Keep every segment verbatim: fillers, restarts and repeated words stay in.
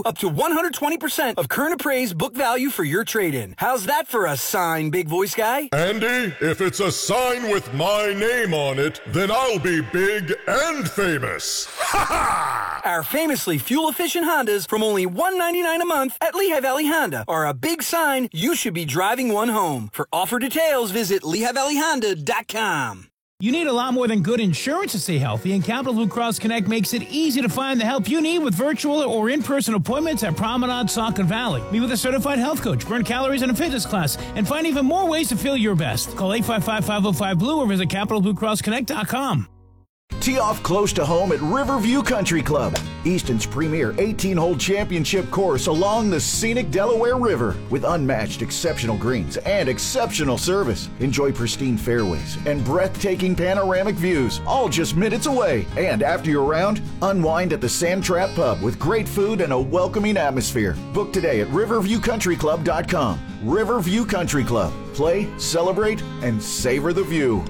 you up to one hundred twenty percent of current appraised book value for your trade-in. How's that for a sign, big voice guy? Andy, if it's a sign with my name on it, then I'll be big and famous. Ha ha! Our famously fuel-efficient Hondas from only one hundred ninety-nine dollars a month at Lehigh Valley Honda are a big sign you should be driving one home. For offer details, visit Lehigh Valley Honda dot com. You need a lot more than good insurance to stay healthy, and Capital Blue Cross Connect makes it easy to find the help you need with virtual or in-person appointments at Promenade, Saucon Valley. Meet with a certified health coach, burn calories in a fitness class, and find even more ways to feel your best. Call eight five five, five oh five, blue or visit Capital Blue Cross Connect dot com. Tee off close to home at Riverview Country Club, Easton's premier eighteen-hole championship course along the scenic Delaware River. With unmatched exceptional greens and exceptional service, enjoy pristine fairways and breathtaking panoramic views, all just minutes away. And after your round, unwind at the Sand Trap Pub with great food and a welcoming atmosphere. Book today at riverview country club dot com. Riverview Country Club. Play, celebrate, and savor the view.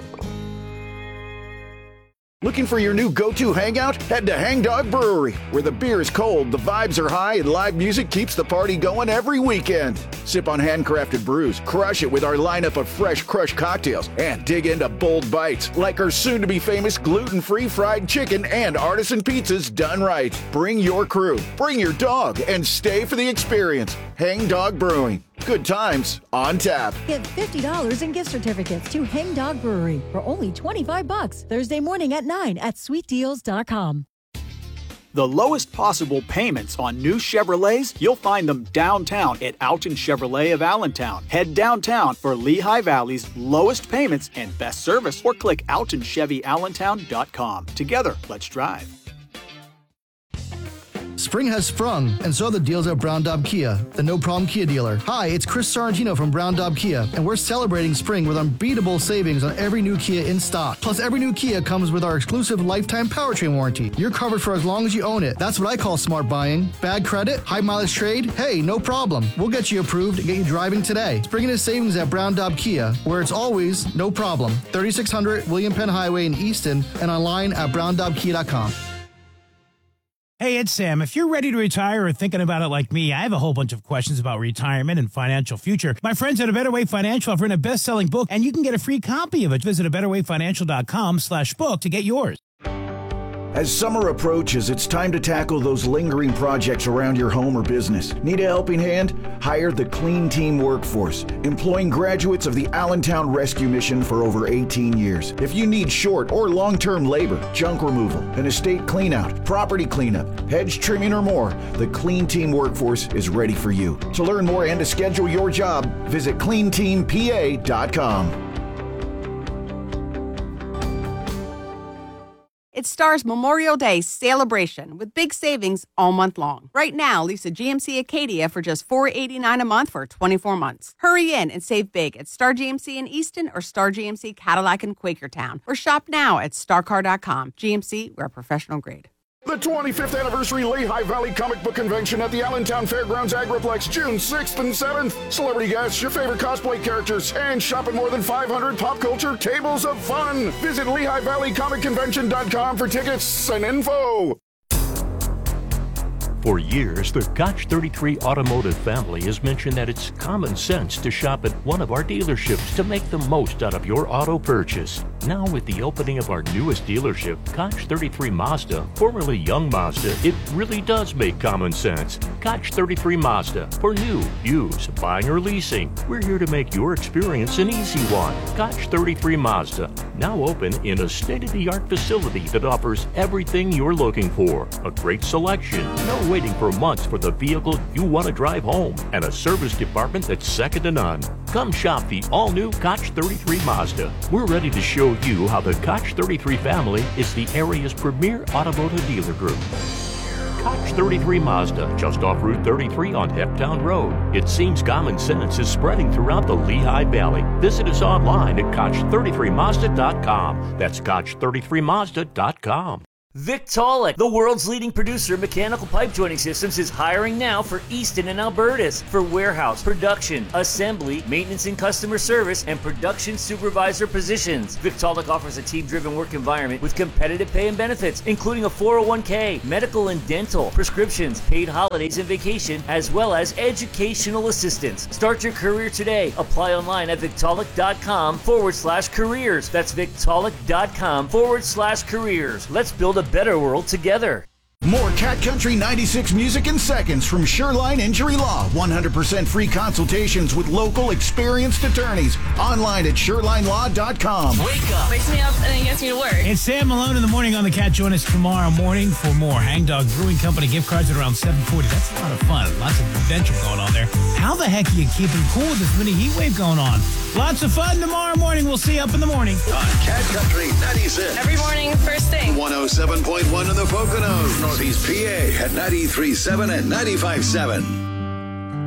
Looking for your new go-to hangout? Head to Hang Dog Brewery, where the beer is cold, the vibes are high, and live music keeps the party going every weekend. Sip on handcrafted brews, crush it with our lineup of fresh crushed cocktails, and dig into bold bites like our soon-to-be famous gluten-free fried chicken and artisan pizzas done right. Bring your crew, bring your dog, and stay for the experience. Hang Dog Brewing. Good times on tap. Get fifty dollars in gift certificates to Hang Dog Brewery for only twenty-five bucks Thursday morning at nine at sweet deals dot com. The lowest possible payments on new Chevrolets, you'll find them downtown at Alton Chevrolet of Allentown. Head downtown for Lehigh Valley's lowest payments and best service, or click alton chevy allentown dot com. Together, let's drive. Spring has sprung, and so are the deals at Brown Daub Kia, the no-problem Kia dealer. Hi, it's Chris Sorrentino from Brown Daub Kia, and we're celebrating spring with unbeatable savings on every new Kia in stock. Plus, every new Kia comes with our exclusive lifetime powertrain warranty. You're covered for as long as you own it. That's what I call smart buying. Bad credit? High mileage trade? Hey, no problem. We'll get you approved and get you driving today. Spring is savings at Brown Daub Kia, where it's always no problem. thirty-six hundred William Penn Highway in Easton, and online at brown daub kia dot com. Hey, it's Sam. If you're ready to retire or thinking about it like me, I have a whole bunch of questions about retirement and financial future. My friends at A Better Way Financial have written a best-selling book, and you can get a free copy of it. Visit a better way financial dot com slash book to get yours. As summer approaches, it's time to tackle those lingering projects around your home or business. Need a helping hand? Hire the Clean Team Workforce, employing graduates of the Allentown Rescue Mission for over eighteen years. If you need short or long-term labor, junk removal, an estate cleanout, property cleanup, hedge trimming, or more, the Clean Team Workforce is ready for you. To learn more and to schedule your job, visit clean team p a dot com. It stars Memorial Day celebration with big savings all month long. Right now, lease a G M C Acadia for just four hundred eighty-nine dollars a month for twenty-four months. Hurry in and save big at Star G M C in Easton or Star G M C Cadillac in Quakertown. Or shop now at star car dot com. G M C, we're professional grade. The twenty-fifth Anniversary Lehigh Valley Comic Book Convention at the Allentown Fairgrounds Agriplex, June sixth and seventh. Celebrity guests, your favorite cosplay characters, and shop at more than five hundred pop culture tables of fun. Visit Lehigh Valley Comic Convention dot com for tickets and info. For years, the Koch thirty-three Automotive family has mentioned that it's common sense to shop at one of our dealerships to make the most out of your auto purchase. Now, with the opening of our newest dealership, Koch thirty-three Mazda, formerly Young Mazda, it really does make common sense. Koch thirty-three Mazda, for new, used, buying or leasing. We're here to make your experience an easy one. Koch thirty-three Mazda, now open in a state-of-the-art facility that offers everything you're looking for. A great selection, no waiting for months for the vehicle you want to drive home, and a service department that's second to none. Come shop the all-new Koch thirty-three Mazda. We're ready to show you how the Koch thirty-three family is the area's premier automotive dealer group. Koch thirty-three Mazda, just off Route thirty-three on Heptown Road. It seems common sense is spreading throughout the Lehigh Valley. Visit us online at koch thirty-three mazda dot com. That's koch thirty-three mazda dot com. Victaulic, the world's leading producer of mechanical pipe joining systems, is hiring now for Easton and Albertus for warehouse, production, assembly, maintenance and customer service, and production supervisor positions. Victaulic offers a team-driven work environment with competitive pay and benefits, including a four oh one k, medical and dental, prescriptions, paid holidays and vacation, as well as educational assistance. Start your career today. Apply online at Victaulic.com forward slash careers. That's Victaulic.com forward slash careers. Let's build a better world together. More Cat Country ninety-six music in seconds from Shoreline Injury Law. one hundred percent free consultations with local experienced attorneys. Online at shoreline law dot com. Wake up. Wakes me up and then gets me to work. It's Sam Malone in the morning on the Cat. Join us tomorrow morning for more Hangdog Brewing Company gift cards at around seven forty. That's a lot of fun. Lots of adventure going on there. How the heck are you keeping cool with this mini heat wave going on? Lots of fun tomorrow morning. We'll see you up in the morning. On Cat Country ninety-six. Every morning, first thing. one oh seven point one in the Poconos. Northeast P A at ninety-three point seven and ninety-five point seven.